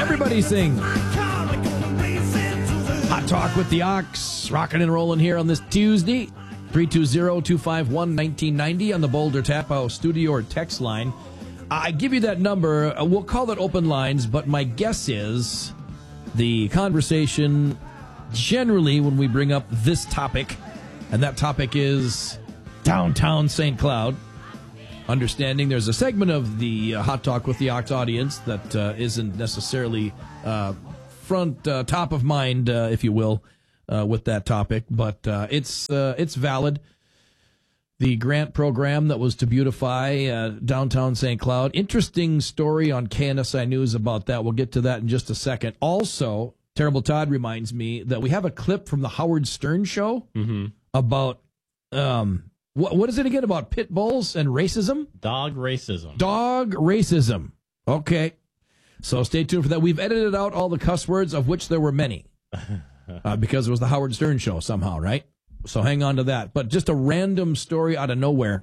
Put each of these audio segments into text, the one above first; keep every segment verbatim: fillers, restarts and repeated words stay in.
Everybody sing. Hot Talk with the Ox, rocking and rolling here on this Tuesday. three two zero, two five one, one nine nine zero on the Boulder Tap House studio or text line. I give you that number. We'll call it open lines, but my guess is the conversation generally when we bring up this topic, and that topic is downtown Saint Cloud. Understanding there's a segment of the uh, Hot Talk with the Ox audience that uh, isn't necessarily uh, front, uh, top of mind, uh, if you will, uh, with that topic, but uh, it's uh, it's valid. The grant program that was to beautify uh, downtown Saint Cloud. Interesting story on K N S I News about that. We'll get to that in just a second. Also, Terrible Todd reminds me that we have a clip from the Howard Stern show mm-hmm. about... Um, What, what is it again about pit bulls and racism? Dog racism. Dog racism. Okay. So stay tuned for that. We've edited out all the cuss words, of which there were many, uh, because it was the Howard Stern show somehow, right? So hang on to that. But just a random story out of nowhere.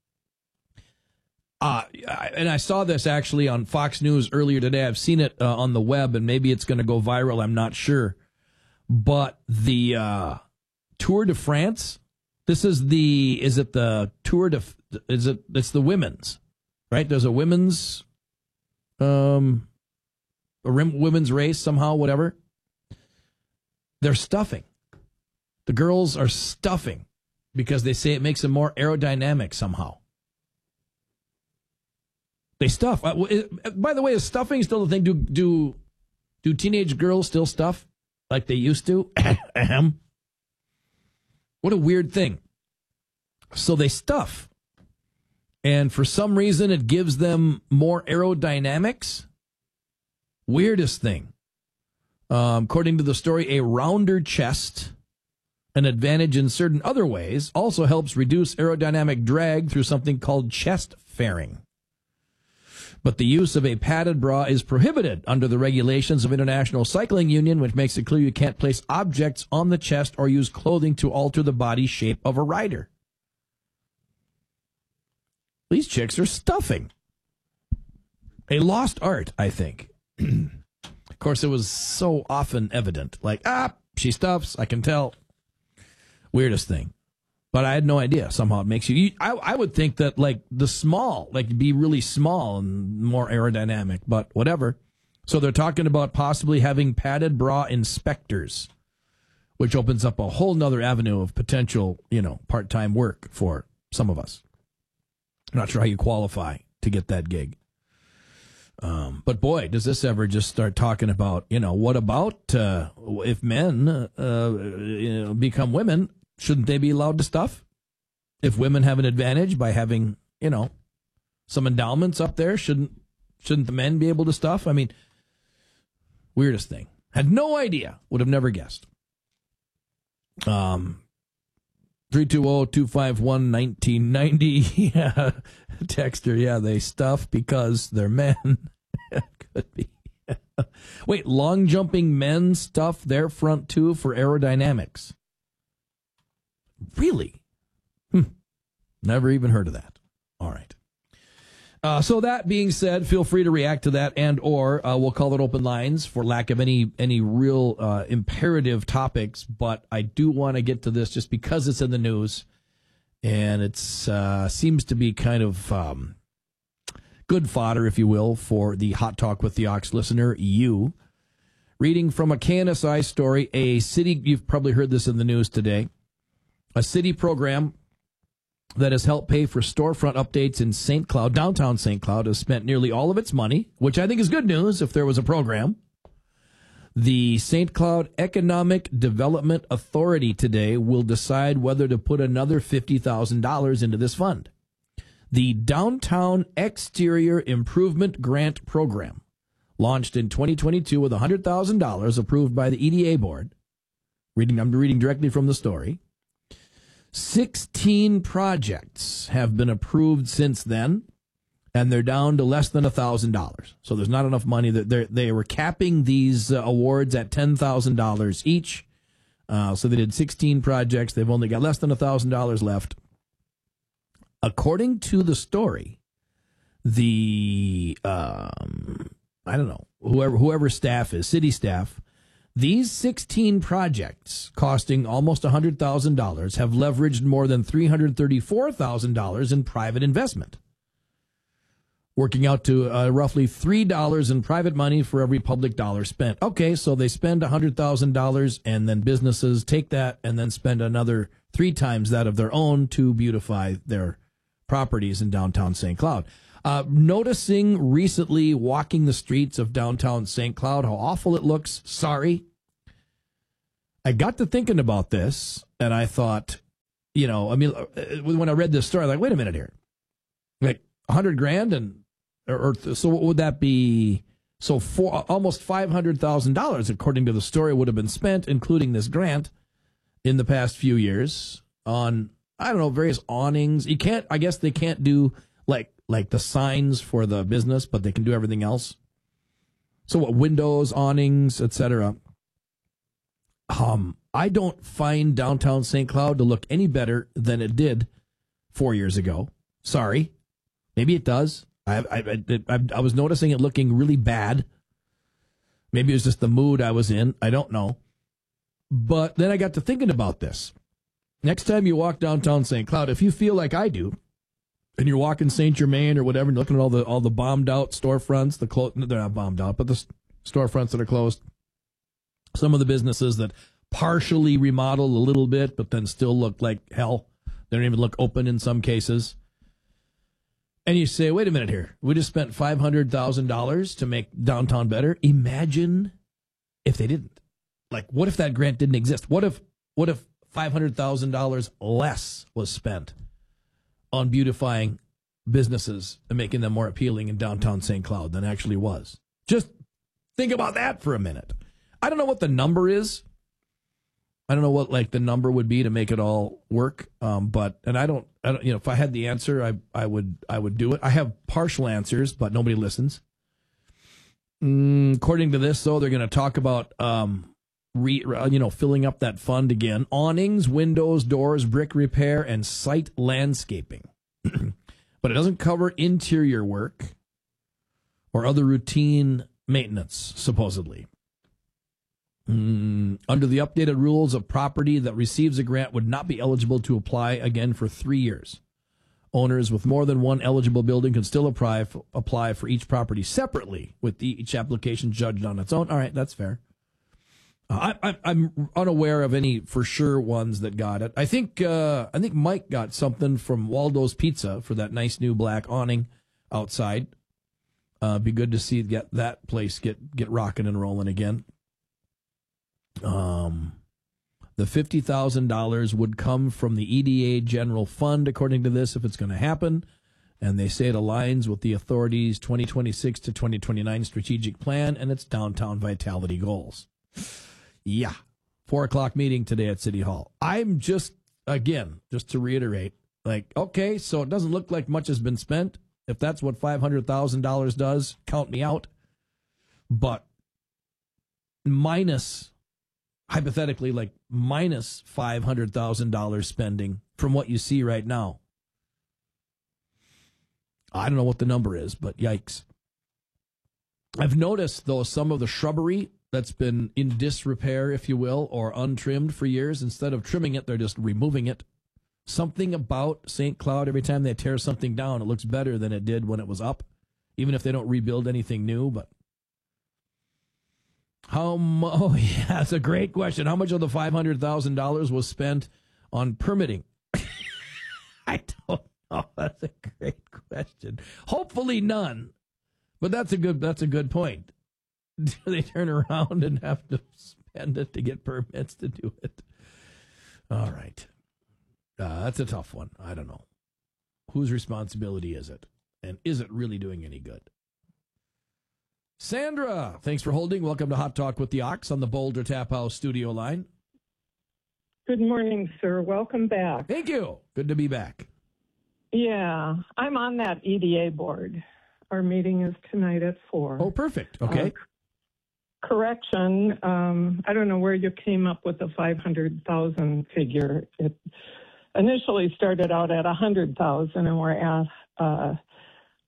Uh, and I saw this actually on Fox News earlier today. I've seen it uh, on the web, and maybe it's going to go viral. I'm not sure. But the uh, Tour de France... This is the, is it the Tour de, is it, it's the women's, right? There's a women's, um, a women's race somehow, whatever. They're stuffing. The girls are stuffing because they say it makes them more aerodynamic somehow. They stuff. By the way, is stuffing still the thing? Do, do, do teenage girls still stuff like they used to? Ahem. What a weird thing. So they stuff. And for some reason, it gives them more aerodynamics. Weirdest thing. Um, according to the story, a rounder chest, an advantage in certain other ways, also helps reduce aerodynamic drag through something called chest fairing. But the use of a padded bra is prohibited under the regulations of International Cycling Union, which makes it clear you can't place objects on the chest or use clothing to alter the body shape of a rider. These chicks are stuffing. A lost art, I think. Of course, it was so often evident. Like, ah, she stuffs, I can tell. Weirdest thing. But I had no idea. Somehow it makes you... I, I would think that, like, the small, like, be really small and more aerodynamic, but whatever. So they're talking about possibly having padded bra inspectors, which opens up a whole nother avenue of potential, you know, part-time work for some of us. I'm not sure how you qualify to get that gig. Um, but, boy, does this ever just start talking about, you know, what about uh, if men uh, you know, become women... Shouldn't they be allowed to stuff? If women have an advantage by having, you know, some endowments up there, shouldn't shouldn't the men be able to stuff? I mean, weirdest thing. Had no idea. Would have never guessed. Um, three two zero, two five one, one nine nine zero. Yeah, texter, yeah, they stuff because they're men. Could be. Wait, long jumping men stuff their front too for aerodynamics. Really? Hmm. Never even heard of that. All right. Uh, so that being said, feel free to react to that, and or uh, we'll call it open lines for lack of any any real uh, imperative topics. But I do want to get to this just because it's in the news, and it's uh, seems to be kind of um, good fodder, if you will, for the Hot Talk with the Ox listener, you. Reading from a K N S I story, a city, you've probably heard this in the news today. A city program that has helped pay for storefront updates in Saint Cloud, downtown Saint Cloud, has spent nearly all of its money, which I think is good news if there was a program. The Saint Cloud Economic Development Authority today will decide whether to put another fifty thousand dollars into this fund. The Downtown Exterior Improvement Grant Program, launched in twenty twenty-two with one hundred thousand dollars approved by the E D A board. Reading, I'm reading directly from the story. sixteen projects have been approved since then, and they're down to less than one thousand dollars. So there's not enough money. That they were capping these uh, awards at ten thousand dollars each. Uh, so they did sixteen projects. They've only got less than one thousand dollars left. According to the story, the, um, I don't know, whoever whoever staff is, city staff, these sixteen projects costing almost one hundred thousand dollars have leveraged more than three hundred thirty-four thousand dollars in private investment, working out to uh, roughly three dollars in private money for every public dollar spent. Okay, so they spend one hundred thousand dollars, and then businesses take that and then spend another three times that of their own to beautify their properties in downtown Saint Cloud. Uh, noticing recently walking the streets of downtown Saint Cloud how awful it looks, sorry. I got to thinking about this, and I thought, you know, I mean, when I read this story, I'm like, wait a minute here. Like, one hundred grand, and or, or so what would that be? So for almost five hundred thousand dollars, according to the story, would have been spent, including this grant, in the past few years on, I don't know, various awnings. You can't, I guess they can't do like like the signs for the business, but they can do everything else. So what, windows, awnings, et cetera. Um, I don't find downtown Saint Cloud to look any better than it did four years ago. Sorry. Maybe it does. I, I, I, I was noticing it looking really bad. Maybe it was just the mood I was in. I don't know. But then I got to thinking about this. Next time you walk downtown Saint Cloud, if you feel like I do, and you're walking Saint Germain or whatever, and looking at all the all the bombed out storefronts, the clo- they're not bombed out, but the storefronts that are closed, some of the businesses that partially remodeled a little bit, but then still look like hell. They don't even look open in some cases. And you say, wait a minute here. We just spent five hundred thousand dollars to make downtown better. Imagine if they didn't. Like, what if that grant didn't exist? What if what if five hundred thousand dollars less was spent on beautifying businesses and making them more appealing in downtown Saint Cloud than actually was? Just think about that for a minute. I don't know what the number is. I don't know what like the number would be to make it all work. Um, but and I don't, I don't, you know, if I had the answer, I I would I would do it. I have partial answers, but nobody listens. Mm, according to this, though, they're going to talk about um, re, you know, filling up that fund again. Awnings, windows, doors, brick repair, and site landscaping. But it doesn't cover interior work or other routine maintenance, supposedly. Mm, under the updated rules, a property that receives a grant would not be eligible to apply again for three years. Owners with more than one eligible building can still apply for, apply for each property separately, with each application judged on its own. All right, that's fair. Uh, I, I, I'm unaware of any for sure ones that got it. I think uh, I think Mike got something from Waldo's Pizza for that nice new black awning outside. Uh, be good to see get that place get get rocking and rolling again. Um, the fifty thousand dollars would come from the E D A General Fund, according to this, if it's going to happen. And they say it aligns with the authority's twenty twenty-six to twenty twenty-nine strategic plan and its downtown vitality goals. Yeah. Four o'clock meeting today at City Hall. I'm just, again, just to reiterate, like, okay, so it doesn't look like much has been spent. If that's what five hundred thousand dollars does, count me out. But minus, hypothetically, like minus five hundred thousand dollars spending from what you see right now. I don't know what the number is, but yikes. I've noticed, though, some of the shrubbery that's been in disrepair, if you will, or untrimmed for years, instead of trimming it, they're just removing it. Something about Saint Cloud, every time they tear something down, it looks better than it did when it was up, even if they don't rebuild anything new. But how mu- oh, yeah, that's a great question. How much of the five hundred thousand dollars was spent on permitting? I don't know. That's a great question. Hopefully none. But that's a good that's a good point. Do they turn around and have to spend it to get permits to do it? All right. Uh, that's a tough one. I don't know. Whose responsibility is it? And is it really doing any good? Sandra, thanks for holding. Welcome to Hot Talk with the Ox on the Boulder Tap House studio line. Good morning, sir. Welcome back. Thank you. Good to be back. Yeah, I'm on that E D A board. Our meeting is tonight at four. Oh, perfect. Okay. Uh, correction, um, I don't know where you came up with the five hundred thousand figure. It initially started out at one hundred thousand, and we're asked, uh,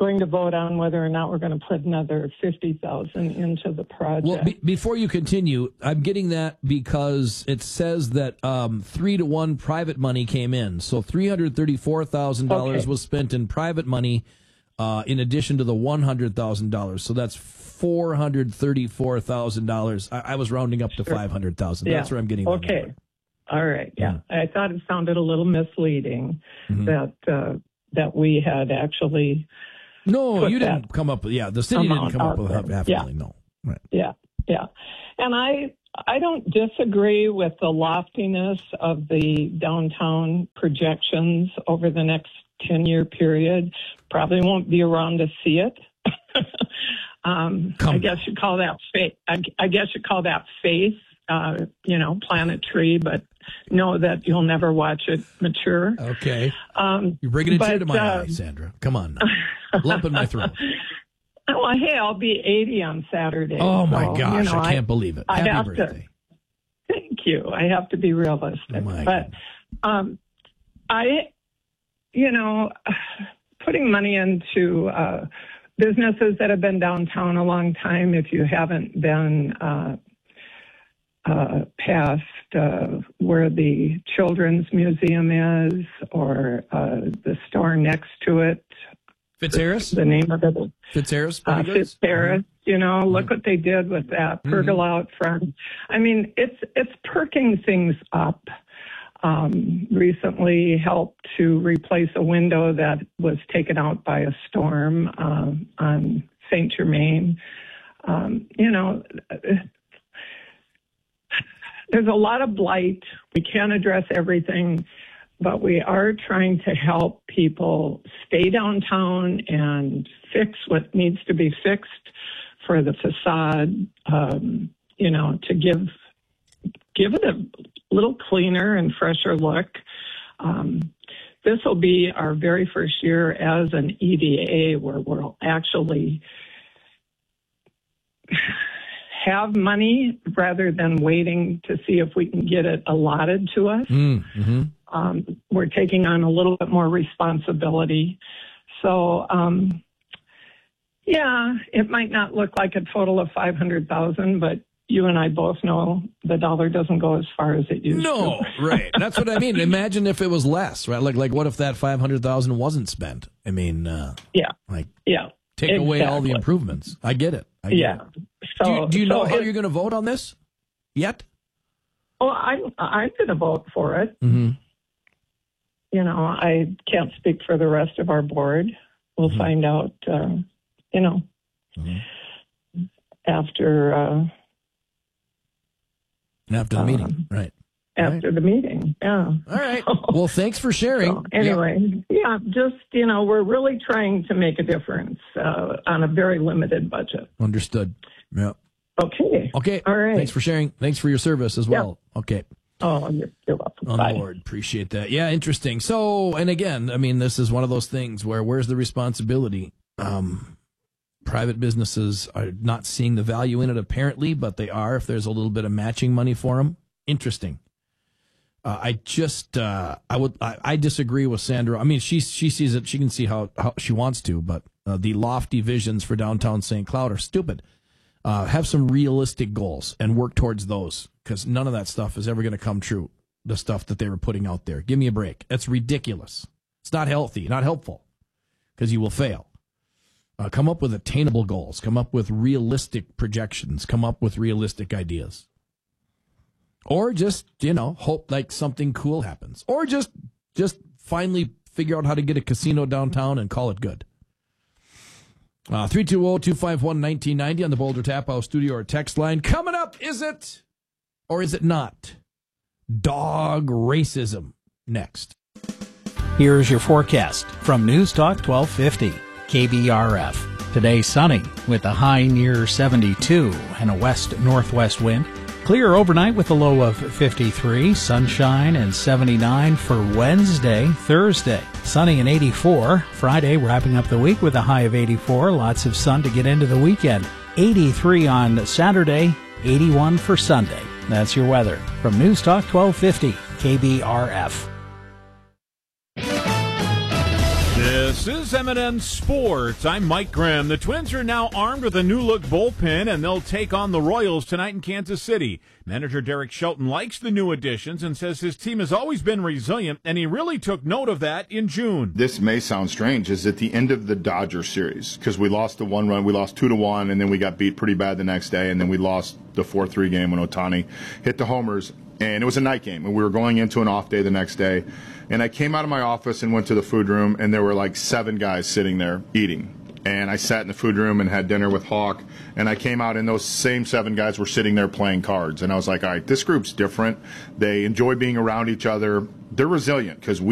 going to vote on whether or not we're going to put another fifty thousand into the project. Well, be, before you continue, I'm getting that because it says that um, three to one private money came in. So three hundred thirty-four thousand dollars Okay. was spent in private money uh, in addition to the one hundred thousand dollars. So that's four hundred thirty-four thousand dollars. I, I was rounding up to Sure. five hundred thousand dollars. Yeah. That's where I'm getting that Okay. number. All right. Yeah. I thought it sounded a little misleading Mhm. that uh, that we had actually. No, put you didn't that come up with, yeah, the city didn't amount come up out with there. half, half Yeah. a million, no. Right. Yeah. Yeah. And I I don't disagree with the loftiness of the downtown projections over the next ten-year period. Probably won't be around to see it. um, Come I guess you call that faith. I, I guess you call that faith. Uh, you know, plant a tree, but know that you'll never watch it mature. Okay. Um, You're bringing a tear to but, my uh, eye, Sandra. Come on now. Lump in my throat. Well, hey, I'll be eighty on Saturday. Oh, my so, gosh. you know, I can't believe it. I Happy have birthday. to. Thank you. I have to be realistic. Oh, my but um, I, you know, putting money into uh, businesses that have been downtown a long time, if you haven't been uh, uh, past uh, where the Children's Museum is or uh, the store next to it, Fitzharris? the name of it is Fitzharris? uh, Pretty good? Fitzharris. You know, look what they did with that pergola Mhm. out front. I mean, it's it's perking things up. Um, recently helped to replace a window that was taken out by a storm um, on Saint Germain. Um, you know, there's a lot of blight. We can't address everything, but we are trying to help people stay downtown and fix what needs to be fixed for the facade, um, you know, to give give it a little cleaner and fresher look. Um, this will be our very first year as an E D A where we'll actually have money rather than waiting to see if we can get it allotted to us. Mm-hmm. Um, we're taking on a little bit more responsibility. So, um, yeah, it might not look like a total of five hundred thousand, but you and I both know the dollar doesn't go as far as it used No, to. right. That's what I mean. Imagine if it was less, right? Like, like what if that five hundred thousand wasn't spent? I mean, uh, Yeah, like yeah, take away all the exactly. improvements. I get it. I get yeah. it. So, Do you, do you know so how it- you're going to vote on this yet? Well, I'm I'm going to vote for it. Mm-hmm. You know, I can't speak for the rest of our board. We'll Mhm. find out. Uh, you know, Mm-hmm. after. Uh, After the Um, meeting, right? After the meeting, yeah. All right. Well, thanks for sharing. So, anyway, yeah, just, you know, we're really trying to make a difference uh, on a very limited budget. Yeah. Understood. Yeah. Okay. Okay. All right. Thanks for sharing. Thanks for your service as well. Okay. Oh, you're, you're welcome. On Bye. board. Appreciate that. Yeah, interesting. So, and again, I mean, this is one of those things where where's the responsibility? Um, private businesses are not seeing the value in it apparently, but they are if there's a little bit of matching money for them. Interesting. Uh, I just, uh, I would, I, I disagree with Sandra. I mean, she she sees it. She can see how, how she wants to, but uh, the lofty visions for downtown Saint Cloud are stupid. Uh, have some realistic goals and work towards those, because none of that stuff is ever going to come true. The stuff that they were putting out there. Give me a break. That's ridiculous. It's not healthy, not helpful, because you will fail. Uh, come up with attainable goals. Come up with realistic projections. Come up with realistic ideas. Or just, you know, hope like something cool happens. Or just just finally figure out how to get a casino downtown and call it good. Uh, three two zero, two five one, one nine nine zero on the Boulder Tap House studio or text line. Coming up, is it or is it not? Dog racism next. Here's your forecast from News Talk twelve fifty, K B R F. Today sunny with a high near seventy-two and a west-northwest wind. Clear overnight with a low of fifty-three, sunshine and seventy-nine for Wednesday, Thursday. Sunny and eighty-four. Friday wrapping up the week with a high of eighty-four. Lots of sun to get into the weekend. eighty-three on Saturday, eighty-one for Sunday. That's your weather from News Talk twelve fifty, K B R F. This This is M and M Sports. I'm Mike Grimm. The Twins are now armed with a new-look bullpen, and they'll take on the Royals tonight in Kansas City. Manager Derek Shelton likes the new additions and says his team has always been resilient, and he really took note of that in June. This may sound strange. Is at the end of the Dodger series, because we lost the one run, we lost two to one, and then we got beat pretty bad the next day, and then we lost the four three game when Ohtani hit the homers. And it was a night game, and we were going into an off day the next day. And I came out of my office and went to the food room, and there were like seven guys sitting there eating. And I sat in the food room and had dinner with Hawk, and I came out, and those same seven guys were sitting there playing cards. And I was like, all right, this group's different. They enjoy being around each other. They're resilient because we